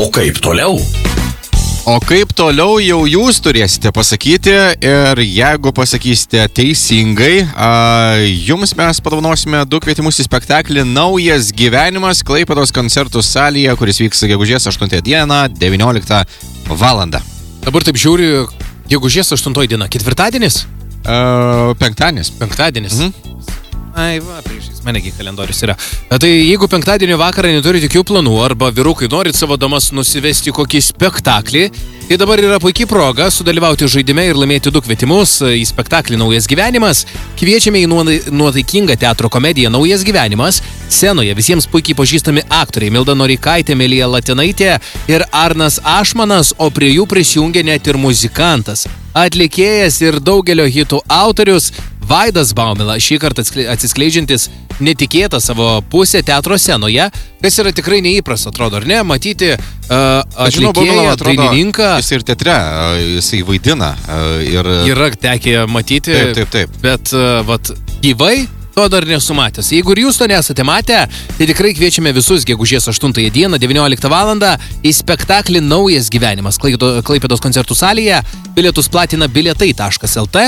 kaip toliau? O kaip toliau jau jūs turėsite pasakyti ir jeigu pasakysite teisingai, jums mes padovanosime 2 kvietimus į spektaklį Naujas gyvenimas Klaipėdos koncertų salėje, kuris vyks gegužės 8 dieną, 19 valandą. Dabar taip žiūriu, gegužės 8 diena, ketvirtadienis? Penktadienis. Penktadienis. Ai, va, priešais manegi kalendorius yra. Tai jeigu penktadienio vakarą neturite jokių planų arba vyrukai norit savo damas nusivesti kokį spektaklį, tai dabar yra puikiai proga sudalyvauti žaidime ir laimėti 2 kvietimus į spektaklį Naujas gyvenimas. Kviečiame į nuotaikingą teatro komediją Naujas gyvenimas. Scenoje visiems puikiai pažįstami aktoriai Milda Norikaitė, Melija Latinaitė ir Arnas Ašmanas, o prie jų prisijungia net ir muzikantas, atlikėjas ir daugelio hitų autorius Vaidas Baumila, šį kartą atsiskleidžiantis netikėtą savo pusę teatro scenoje, kas yra tikrai neįprasta, atrodo, ar ne? Matyti atlikėją, dainininką. Jis ir teatre, jisai vaidina. Yra tekę matyti, taip. Bet vat, gyvai to dar nesumatęs. Jeigu ir jūs to nesate matę, tai tikrai kviečiame visus gegužės 8 dieną, 19 valandą į spektaklį Naujas gyvenimas Klaipėdos koncertų salėje. Bilietus platina bilietai.lt.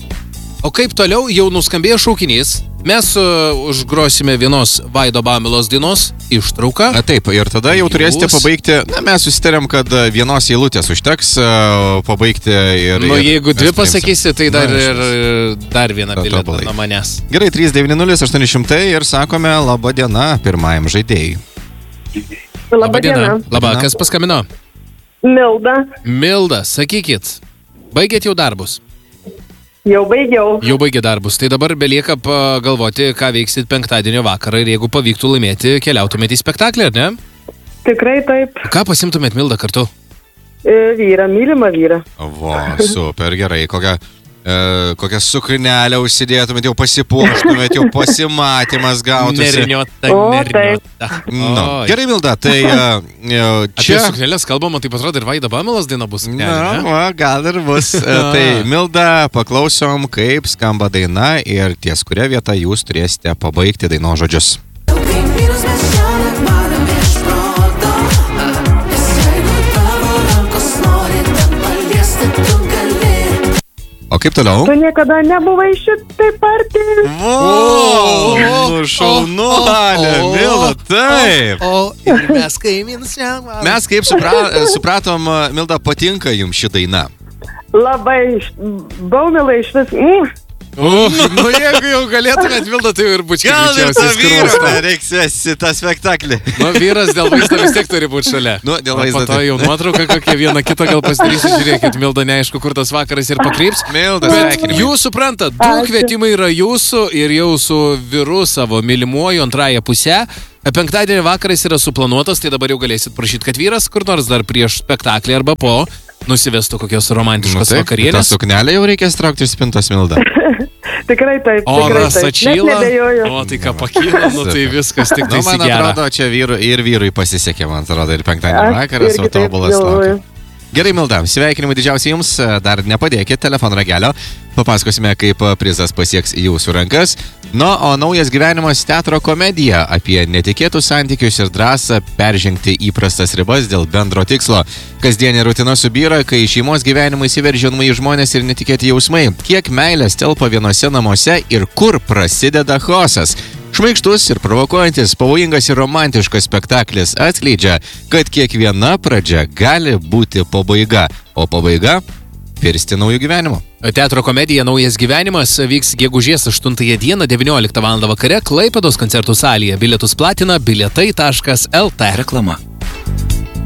O kaip toliau jau nuskambėjo šaukinys, mes užgrosime vienos Vaido Baumilos dainos ištrauką. Taip, ir tada jau turėsite pabaigti, mes susitarėm, kad vienos eilutės užteks pabaigti ir... Jeigu 2 pasakysi, tai dar vieną bilietą nuo manęs. Gerai, 390-800 ir sakome laba diena pirmajam žaidėjui. Labą dieną. Labą, kas paskambino? Milda. Milda, sakykit, baigėt jau darbus? Jau baigiau. Jau baigė darbus. Tai dabar belieka pagalvoti, ką veiksit penktadienio vakarą ir jeigu pavyktų laimėti, keliautumėt į spektaklį, ar ne? Tikrai taip. Ką pasimtumėt, Milda, kartu? Vyrą, mylimą vyrą. Vo, super gerai. Kokią sukrinelę užsidėtumėt, jau pasipuoštumėt, jau pasimatymas gautųsi. Nerniota. Gerai, Milda, tai čia... Apie suknelės kalbama, taip atrodo, ir Vaida Baumilos daina bus. Gal ir bus. Tai, Milda, paklausom, kaip skamba daina ir ties kuria vieta jūs turėsite pabaigti dainos žodžius. O kaip toliau? Tu niekada nebuvai šitaip arti. Šaunuolė, Milda, taip. Ir mes kaimynus šiandien. Mes kaip supratom, Milda, patinka jums ši daina? Labai, Baumila iš vis... Jeigu jau galėtumėt, Milda, tai ir bučkį greičiausiai skruosta. Gal ir reiks vesti tą spektaklį. Vyras dėl vaizdo vis tiek turi būti šalia. Dėl vaizdo. Po to jau nuotrauką kokią vieną kitą gal pasidarysiu, žiūrėkit, Milda, neaišku, kur tas vakaras ir pakryps. Milda, sveikinimai. Jūs suprantat, 2 kvietimai yra jūsų ir jau su vyru savo mylimuoju antrąją pusę. Penktadienio vakaras yra suplanuotas, tai dabar jau galėsit prašyti, kad vyras kur nors dar prieš spektaklį arba po nusivestų kokios romantiškos vakarienės. Ta suknelė jau reikės traukti iš spintos, Milda. Tikrai taip. Oras atšyla, o tai ką pakyla, tai viskas tik tai man atrodo, čia vyrui pasisekė, man atrodo, ir penktadienio vakaras, o tobulas laukia. Gerai, Milda, sveikinimai didžiausiai jums, dar nepadėkit telefono ragelio, papasakosime, kaip prizas pasieks jūsų rankas. O Naujas gyvenimas teatro komedija apie netikėtus santykius ir drąsą peržengti įprastas ribas dėl bendro tikslo. Kasdienė rutina subyra, kai šeimos gyvenimai įsiveržia nauji žmonės ir netikėti jausmai. Kiek meilės telpa vienose namuose ir kur prasideda chaosas. Šmaikštus ir provokuojantis, pavojingas ir romantiškas spektaklis atskleidžia, kad kiekviena pradžia gali būti pabaiga, o pabaiga virsti naujų gyvenimų. Teatro komedija Naujas gyvenimas vyks gegužės 8 dieną 19 val. Vakare Klaipėdos koncertų salėje. Bilietus platina bilietai.lt. Reklama.